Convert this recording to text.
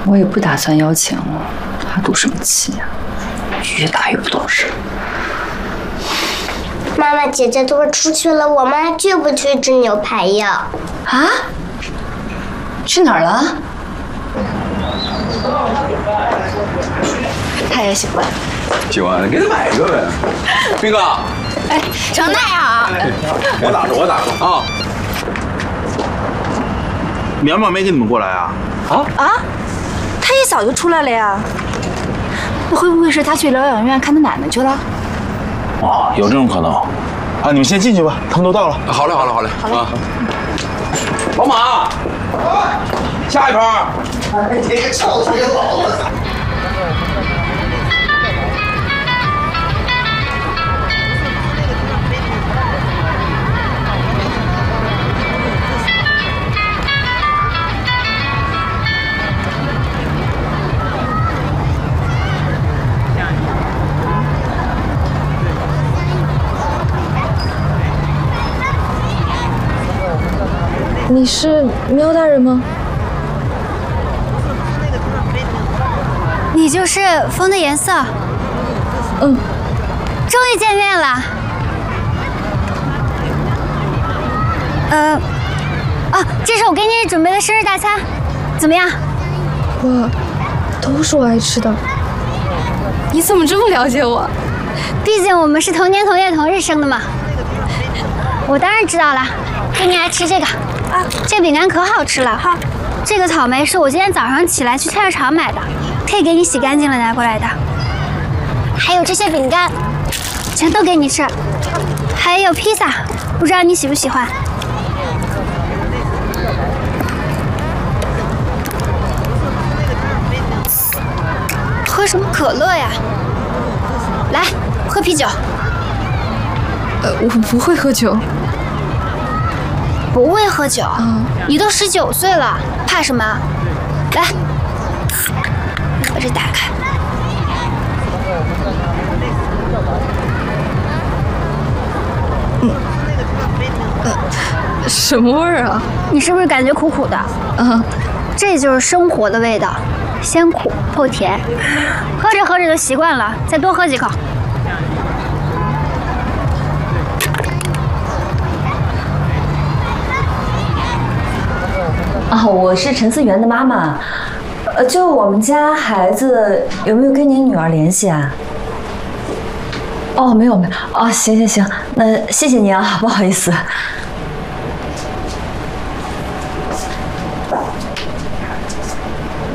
我也不打算邀请了，还赌什么气呀？越打越不懂事。 妈妈，姐姐都出去了，我们还去不去吃牛排呀？ 啊？去哪儿了？他也喜欢。 喜欢，给他买一个呗。斌哥， 哎，成那样啊？ 我打住啊！ 苗苗没跟你们过来啊？ 他一早就出来了呀。会不会是他去疗养院看他奶奶去了？ 哦，有这种可能。啊，你们先进去吧，他们都到了。 好嘞啊！老马，下一盘。 这个炒出来老了。 你是喵大人吗？ 你就是风的颜色。 嗯。 终于见面了。这是我给你准备的生日大餐，怎么样？ 哇，都是我爱吃的。 你怎么这么了解我？毕竟我们是同年同月同日生的嘛。我当然知道了，给你来吃这个。这饼干可好吃了哈！这个草莓是我今天早上起来去菜市场买的，可以给你洗干净了拿过来的。还有这些饼干，全都给你吃。还有披萨，不知道你喜不喜欢？喝什么可乐呀？来，喝啤酒。 我不会喝酒。 不会喝酒？你都19岁了，怕什么？来，把这打开。 什么味儿啊？ 你是不是感觉苦苦的？这就是生活的味道，先苦后甜，喝着喝着就习惯了，再多喝几口。 我是陈思源的妈妈，就我们家孩子有没有跟您女儿联系啊？哦，没有，行，那谢谢您啊，不好意思。